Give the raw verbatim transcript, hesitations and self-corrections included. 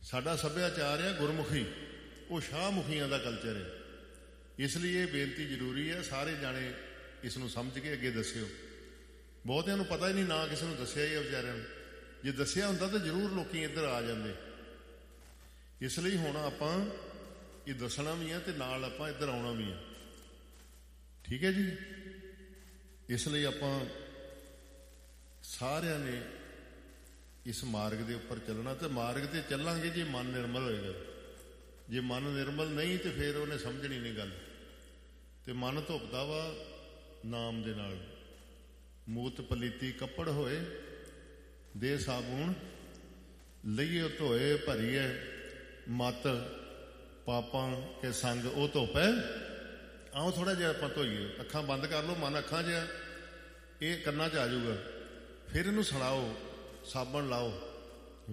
ਸਾਡਾ ਸੱਭਿਆਚਾਰ ਆ ਗੁਰਮੁਖੀ, ਉਹ ਸ਼ਾਹਮੁਖੀਆਂ ਦਾ ਕਲਚਰ ਹੈ। ਇਸ ਲਈ ਇਹ ਬੇਨਤੀ ਜ਼ਰੂਰੀ ਹੈ, ਸਾਰੇ ਜਾਣੇ ਇਸ ਨੂੰ ਸਮਝ ਕੇ ਅੱਗੇ ਦੱਸਿਓ। ਬਹੁਤਿਆਂ ਨੂੰ ਪਤਾ ਹੀ ਨਹੀਂ, ਨਾ ਕਿਸੇ ਨੂੰ ਦੱਸਿਆ ਹੀ ਆ ਵਿਚਾਰਿਆਂ ਨੂੰ। ਜੇ ਦੱਸਿਆ ਹੁੰਦਾ ਤਾਂ ਜ਼ਰੂਰ ਲੋਕੀ ਇੱਧਰ ਆ ਜਾਂਦੇ। ਇਸ ਲਈ ਹੁਣ ਆਪਾਂ ਇਹ ਦੱਸਣਾ ਵੀ ਆ ਤੇ ਨਾਲ ਆਪਾਂ ਇੱਧਰ ਆਉਣਾ ਵੀ ਆ। ਠੀਕ ਹੈ ਜੀ। ਇਸ ਲਈ ਆਪਾਂ ਸਾਰਿਆਂ ਨੇ ਇਸ ਮਾਰਗ ਦੇ ਉੱਪਰ ਚੱਲਣਾ, ਤੇ ਮਾਰਗ ਤੇ ਚੱਲਾਂਗੇ ਜੇ ਮਨ ਨਿਰਮਲ ਹੋਏਗਾ। ਜੇ ਮਨ ਨਿਰਮਲ ਨਹੀਂ ਤੇ ਫਿਰ ਉਹਨੇ ਸਮਝਣੀ ਨਹੀਂ ਗੱਲ। ਤੇ ਮਨ ਧੁੱਪਦਾ ਵਾ ਨਾਮ ਦੇ ਨਾਲ। ਮੂਤ ਪਲੀਤੀ ਕੱਪੜ ਹੋਏ, ਦੇ ਸਾਬੂਣ ਲਈਏ ਧੋਏ, ਭਰੀਏ ਮਤ ਪਾਪਾਂ ਕੇ ਸੰਗ ਉਹ ਧੋਪੈ। ਆਓ ਥੋੜ੍ਹਾ ਜਿਹਾ ਆਪਾਂ ਧੋਈਏ। ਅੱਖਾਂ ਬੰਦ ਕਰ ਲਓ, ਮਨ ਅੱਖਾਂ 'ਚ ਇਹ ਕੰਨਾਂ 'ਚ ਆ ਜਾਊਗਾ। ਫਿਰ ਇਹਨੂੰ ਸੜਾਓ, ਸਾਬਣ ਲਾਓ।